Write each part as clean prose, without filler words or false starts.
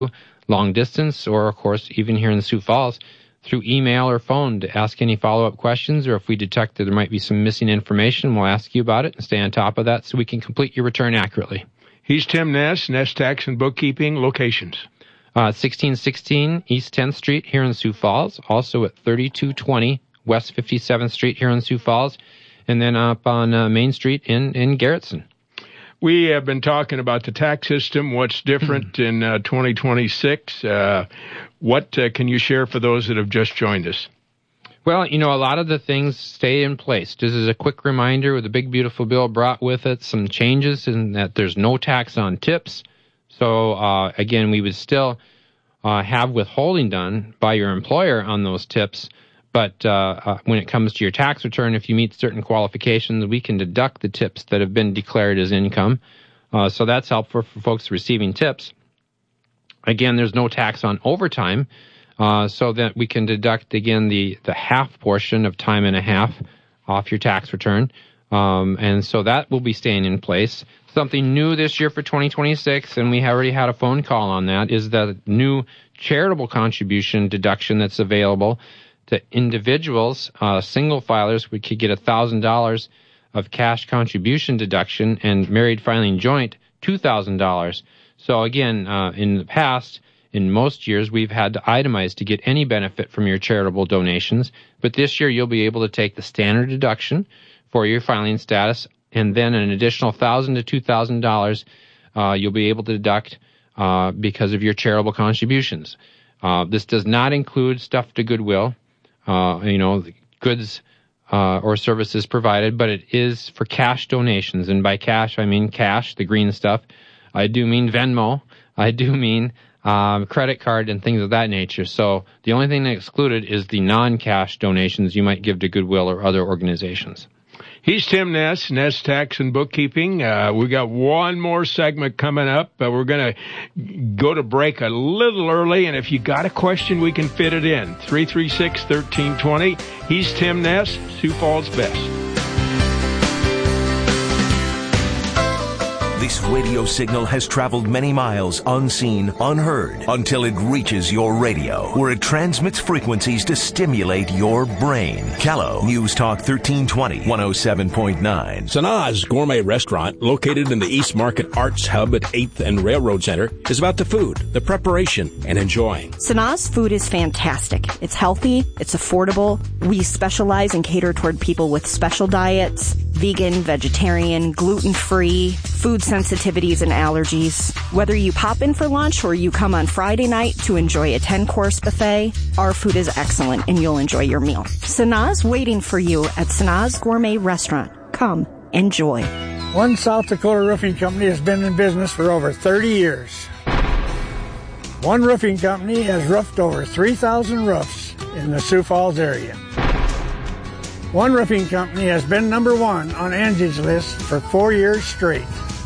long distance, or of course even here in Sioux Falls, through email or phone to ask any follow-up questions, or if we detect that there might be some missing information, we'll ask you about it and stay on top of that so we can complete your return accurately. He's Tim Ness, Ness Tax and Bookkeeping. Locations? 1616 East 10th Street here in Sioux Falls, also at 3220 West 57th Street here in Sioux Falls, and then up on Main Street in Garrettson. We have been talking about the tax system, what's different in 2026. What can you share for those that have just joined us? Well, a lot of the things stay in place. Just as a quick reminder, the big, beautiful bill brought with it some changes in that there's no tax on tips. So, again, we would still have withholding done by your employer on those tips. But when it comes to your tax return, if you meet certain qualifications, we can deduct the tips that have been declared as income. So that's helpful for folks receiving tips. Again, there's no tax on overtime, so that we can deduct, again, the half portion of time and a half off your tax return. And so that will be staying in place. Something new this year for 2026, and we already had a phone call on that, is the new charitable contribution deduction that's available to individuals. Single filers, we could get $1,000 of cash contribution deduction, and married filing joint, $2,000. So again, in the past, in most years, we've had to itemize to get any benefit from your charitable donations. But this year, you'll be able to take the standard deduction for your filing status, and then an additional $1,000 to $2,000 you'll be able to deduct because of your charitable contributions. This does not include stuff to Goodwill, goods or services provided, but it is for cash donations. And by cash, I mean cash, the green stuff. I do mean Venmo. I do mean credit card and things of that nature. So the only thing excluded is the non-cash donations you might give to Goodwill or other organizations. He's Tim Ness, Ness Tax and Bookkeeping. We got one more segment coming up. We're going to go to break a little early, and if you got a question, we can fit it in. 336-1320. He's Tim Ness, Sioux Falls Best. This radio signal has traveled many miles unseen, unheard, until it reaches your radio, where it transmits frequencies to stimulate your brain. Callow News Talk 1320, 107.9. Sanaz Gourmet Restaurant, located in the East Market Arts Hub at 8th and Railroad Center, is about the food, the preparation, and enjoying. Sanaz food is fantastic. It's healthy, it's affordable. We specialize and cater toward people with special diets, vegan, vegetarian, gluten-free, food sensitivities and allergies. Whether you pop in for lunch or you come on Friday night to enjoy a 10-course buffet, our food is excellent and you'll enjoy your meal. Sanaz waiting for you at Sanaz Gourmet Restaurant. Come, enjoy. One South Dakota Roofing Company has been in business for over 30 years. One roofing company has roofed over 3,000 roofs in the Sioux Falls area. One roofing company has been number one on Angie's List for 4 years straight.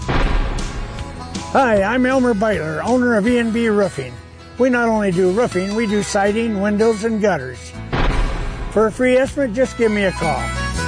Hi, I'm Elmer Beitler, owner of E&B Roofing. We not only do roofing, we do siding, windows, and gutters. For a free estimate, just give me a call.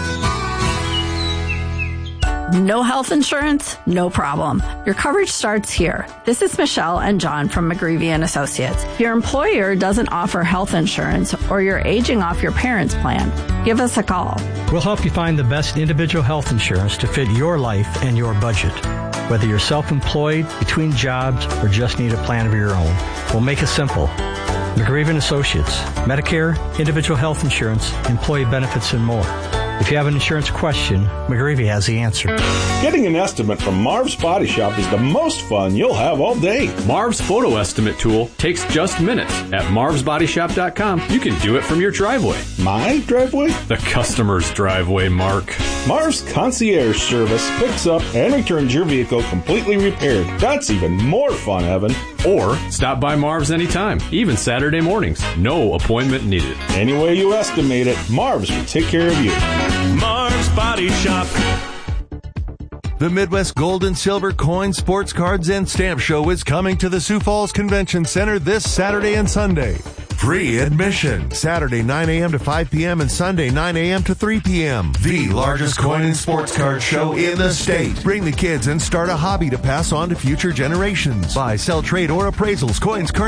No health insurance? No problem. Your coverage starts here. This is Michelle and John from McGreevy and Associates. If your employer doesn't offer health insurance or you're aging off your parents' plan, give us a call. We'll help you find the best individual health insurance to fit your life and your budget. Whether you're self-employed, between jobs, or just need a plan of your own, we'll make it simple. McGreevy and Associates, Medicare, individual health insurance, employee benefits, and more. If you have an insurance question, McGreevy has the answer. Getting an estimate from Marv's Body Shop is the most fun you'll have all day. Marv's photo estimate tool takes just minutes. At marvsbodyshop.com, you can do it from your driveway. My driveway? The customer's driveway, Mark. Marv's concierge service picks up and returns your vehicle completely repaired. That's even more fun, Evan. Or stop by Marv's anytime, even Saturday mornings. No appointment needed. Any way you estimate it, Marv's will take care of you. Marv's Body Shop. The Midwest Gold and Silver Coin, Sports Cards, and Stamp Show is coming to the Sioux Falls Convention Center this Saturday and Sunday. Free admission. Saturday 9 a.m. to 5 p.m. and Sunday 9 a.m. to 3 p.m. The largest coin and sports card show in the state. Bring the kids and start a hobby to pass on to future generations. Buy, sell, trade, or appraisals, coins,